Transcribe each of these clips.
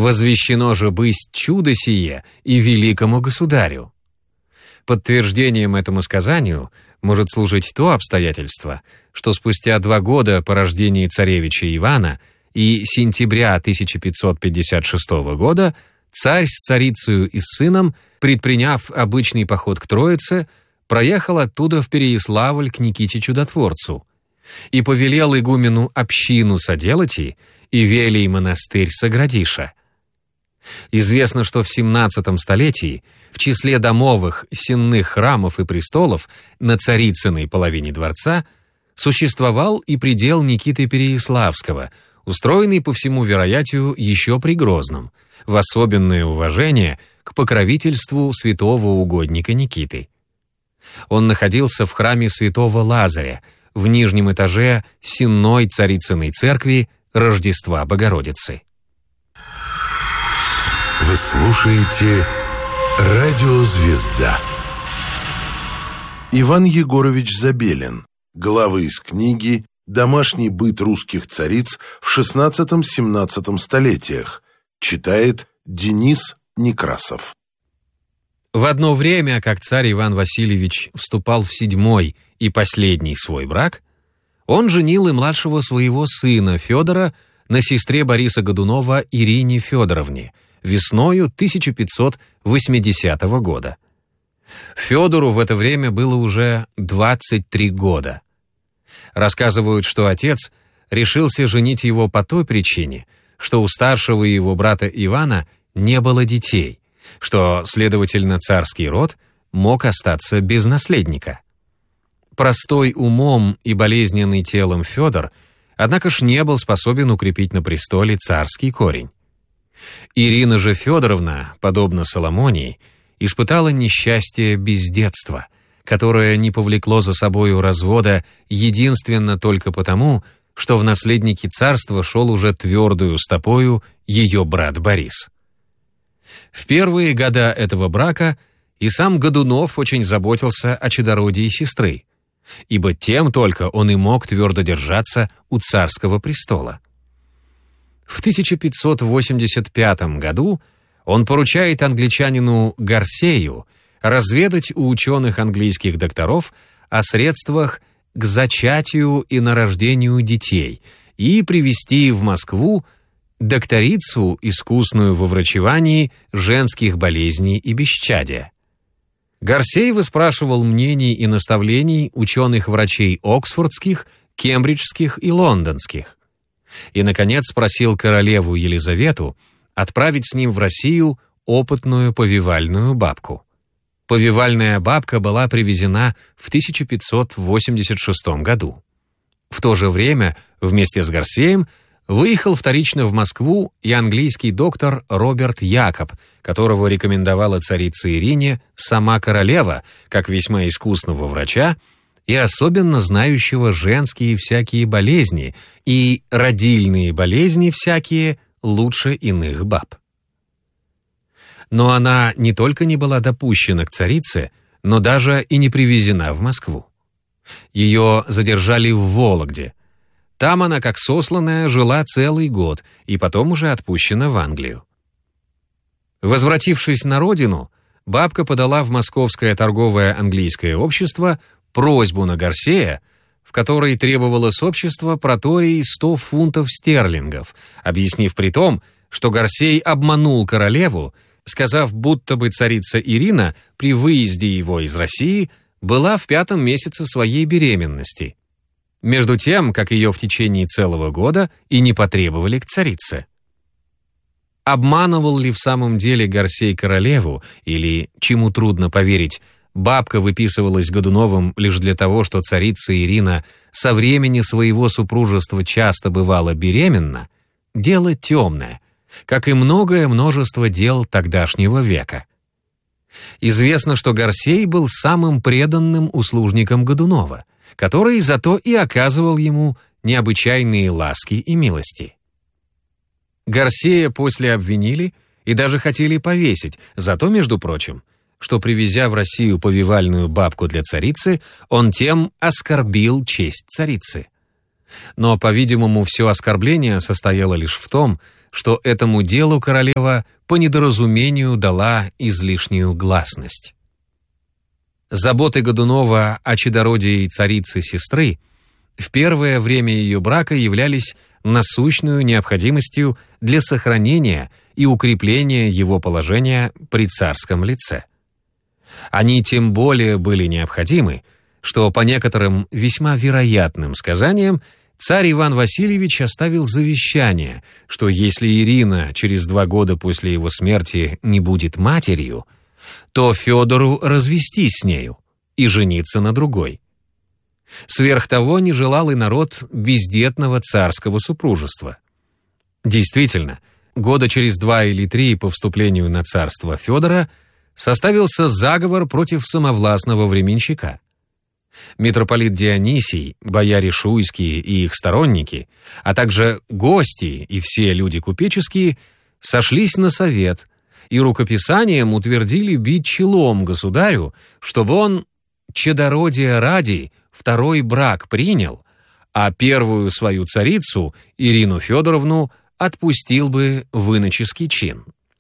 «Возвещено же бысть чудо сие и великому государю». Подтверждением этому сказанию может служить то обстоятельство, что спустя 2 года по рождении царевича Ивана и сентября 1556 года царь с царицею и с сыном, предприняв обычный поход к Троице, проехал оттуда в Переяславль к Никите Чудотворцу и повелел игумену общину соделати и велий монастырь соградиша. Известно, что в 17 столетии в числе домовых сенных храмов и престолов на Царицыной половине дворца существовал и предел Никиты Переяславского, устроенный по всему вероятию еще при Грозном, в особенное уважение к покровительству святого угодника Никиты. Он находился в храме святого Лазаря в нижнем этаже сенной Царицыной церкви Рождества Богородицы. Вы слушаете «Радио Звезда». Иван Егорович Забелин. Главы из книги «Домашний быт русских цариц в XVI-XVII столетиях». Читает Денис Некрасов. В одно время, как царь Иван Васильевич вступал в 7-й и последний свой брак, он женил и младшего своего сына Федора на сестре Бориса Годунова Ирине Федоровне весною 1580 года. Федору в это время было уже 23 года. Рассказывают, что отец решился женить его по той причине, что у старшего его брата Ивана не было детей, что, следовательно, царский род мог остаться без наследника. Простой умом и болезненный телом Федор, однако ж не был способен укрепить на престоле царский корень. Ирина же Федоровна, подобно Соломонии, испытала несчастье бездетства, которое не повлекло за собою развода единственно только потому, что в наследнике царства шел уже твердую стопою ее брат Борис. В первые года этого брака и сам Годунов очень заботился о чадородии сестры, ибо тем только он и мог твердо держаться у царского престола. В 1585 году он поручает англичанину Гарсею разведать у ученых английских докторов о средствах к зачатию и нарождению детей и привезти в Москву докторицу, искусную во врачевании женских болезней и бесчадия. Гарсей выспрашивал мнений и наставлений ученых-врачей оксфордских, кембриджских и лондонских. И, наконец, просил королеву Елизавету отправить с ним в Россию опытную повивальную бабку. Повивальная бабка была привезена в 1586 году. В то же время вместе с Гарсеем выехал вторично в Москву и английский доктор Роберт Якоб, которого рекомендовала царице Ирине сама королева, как весьма искусного врача и особенно знающего женские всякие болезни и родильные болезни всякие лучше иных баб. Но она не только не была допущена к царице, но даже и не привезена в Москву. Ее задержали в Вологде. Там она, как сосланная, жила целый год и потом уже отпущена в Англию. Возвратившись на родину, бабка подала в Московское торговое английское общество просьбу на Гарсея, в которой требовало с общества проторий 100 фунтов стерлингов, объяснив при том, что Гарсей обманул королеву, сказав, будто бы царица Ирина при выезде его из России была в 5-м месяце своей беременности, между тем, как ее в течение целого года и не потребовали к царице. Обманывал ли в самом деле Гарсей королеву, или, чему трудно поверить, бабка выписывалась Годуновым лишь для того, что царица Ирина со времени своего супружества часто бывала беременна, дело темное, как и многое множество дел тогдашнего века. Известно, что Гарсей был самым преданным услужником Годунова, который зато и оказывал ему необычайные ласки и милости. Гарсея после обвинили и даже хотели повесить, зато, между прочим, что, привезя в Россию повивальную бабку для царицы, он тем оскорбил честь царицы. Но, по-видимому, все оскорбление состояло лишь в том, что этому делу королева по недоразумению дала излишнюю гласность. Заботы Годунова о чадородии царицы-сестры в первое время ее брака являлись насущную необходимостью для сохранения и укрепления его положения при царском лице. Они тем более были необходимы, что по некоторым весьма вероятным сказаниям царь Иван Васильевич оставил завещание, что если Ирина через 2 года после его смерти не будет матерью, то Федору развестись с нею и жениться на другой. Сверх того, не желал и народ бездетного царского супружества. Действительно, года через 2 или 3 по вступлению на царство Федора составился заговор против самовластного временщика. Митрополит Дионисий, бояре шуйские и их сторонники, а также гости и все люди купеческие сошлись на совет и рукописанием утвердили бить челом государю, чтобы он, чадородия ради, 2-й брак принял, а первую свою царицу, Ирину Федоровну, отпустил бы в иноческий чин.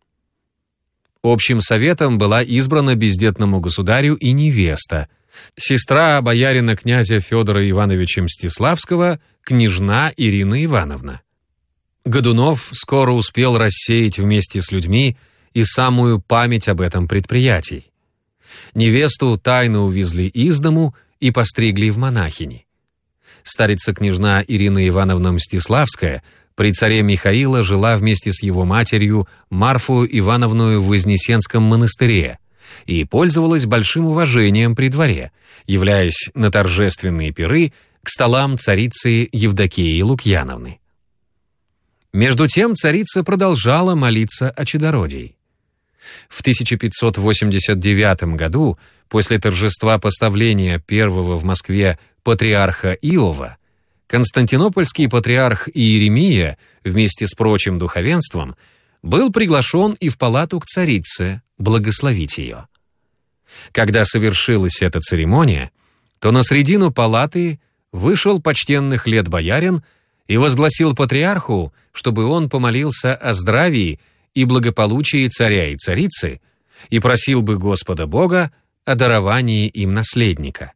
Общим советом была избрана бездетному государю и невеста, сестра боярина князя Федора Ивановича Мстиславского, княжна Ирина Ивановна. Годунов скоро успел рассеять вместе с людьми и самую память об этом предприятии. Невесту тайно увезли из дому и постригли в монахини. Старица-княжна Ирина Ивановна Мстиславская при царе Михаила жила вместе с его матерью Марфу Ивановну в Вознесенском монастыре и пользовалась большим уважением при дворе, являясь на торжественные пиры к столам царицы Евдокии Лукьяновны. Между тем царица продолжала молиться о чадородии. В 1589 году, после торжества поставления первого в Москве патриарха Иова, константинопольский патриарх Иеремия вместе с прочим духовенством был приглашен и в палату к царице благословить ее. Когда совершилась эта церемония, то на средину палаты вышел почтенных лет боярин и возгласил патриарху, чтобы он помолился о здравии и благополучии царя и царицы и просил бы Господа Бога о даровании им наследника.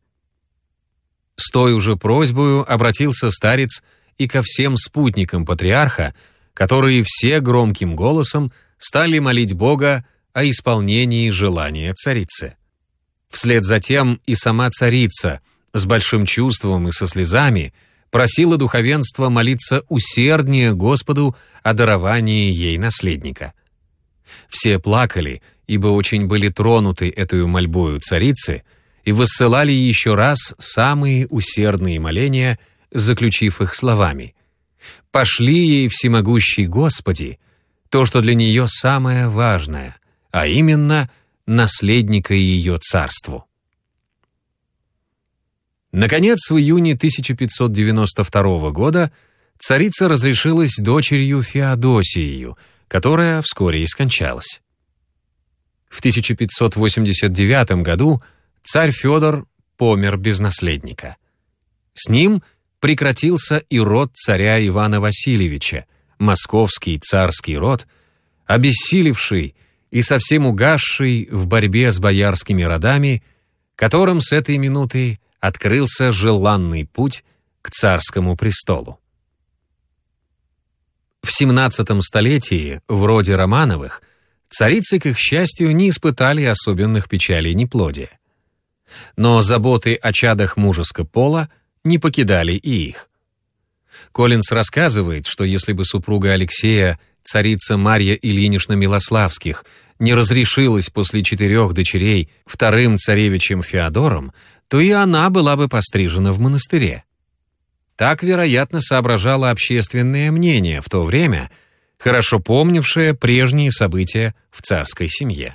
С той уже просьбою обратился старец и ко всем спутникам патриарха, которые все громким голосом стали молить Бога о исполнении желания царицы. Вслед за тем и сама царица с большим чувством и со слезами просила духовенство молиться усерднее Господу о даровании ей наследника. Все плакали, ибо очень были тронуты этой мольбою царицы, и воссылали еще раз самые усердные моления, заключив их словами: «Пошли ей, всемогущий Господи, то, что для нее самое важное, а именно наследника ее царству». Наконец, в июне 1592 года царица разрешилась дочерью Феодосией, которая вскоре и скончалась. В 1589 году царь Федор помер без наследника. С ним прекратился и род царя Ивана Васильевича, московский царский род, обессилевший и совсем угасший в борьбе с боярскими родами, которым с этой минуты открылся желанный путь к царскому престолу. В XVII столетии в роде Романовых царицы, к их счастью, не испытали особенных печалей неплодия. Но заботы о чадах мужеского пола не покидали и их. Коллинс рассказывает, что если бы супруга Алексея, царица Марья Ильинична Милославских, не разрешилась после 4 дочерей 2-м царевичем Феодором, то и она была бы пострижена в монастыре. Так, вероятно, соображало общественное мнение в то время, хорошо помнившее прежние события в царской семье.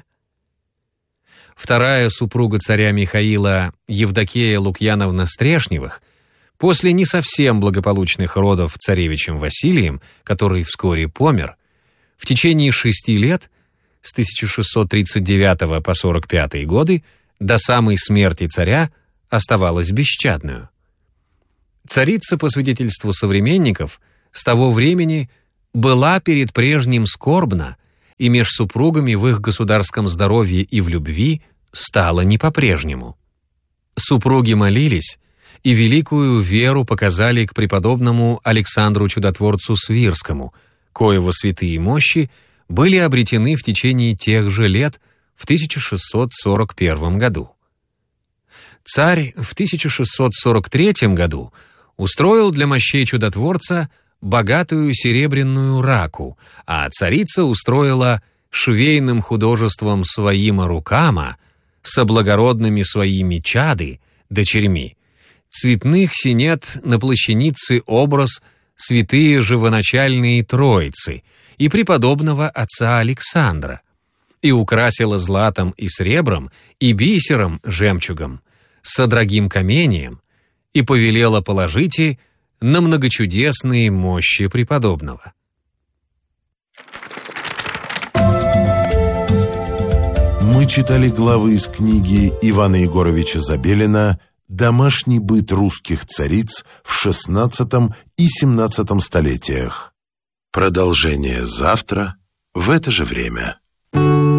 2-я супруга царя Михаила, Евдокия Лукьяновна Стрешневых, после не совсем благополучных родов царевичем Василием, который вскоре помер, в течение 6 лет, с 1639 по 1645 годы, до самой смерти царя, оставалась бесчадную. Царица, по свидетельству современников, с того времени была перед прежним скорбна, и меж супругами в их государском здоровье и в любви стало не по-прежнему. Супруги молились, и великую веру показали к преподобному Александру Чудотворцу Свирскому, коего святые мощи были обретены в течение тех же лет в 1641 году. Царь в 1643 году устроил для мощей Чудотворца богатую серебряную раку, а царица устроила швейным художеством своима рукама, со благородными своими чады, дочерьми, цветных синет на плащанице образ святые живоначальные Троицы и преподобного отца Александра, и украсила златом и сребром, и бисером, жемчугом, со дорогим каменьем, и повелела положите на многочудесные мощи преподобного. Мы читали главы из книги Ивана Егоровича Забелина «Домашний быт русских цариц в XVI и XVII столетиях». Продолжение завтра в это же время.